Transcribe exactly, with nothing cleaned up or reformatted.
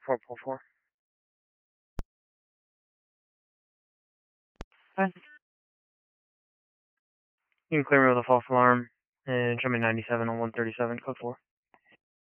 four four four. Hi. You can clear me with a false alarm and jump in ninety-seven on one thirty-seven, code four.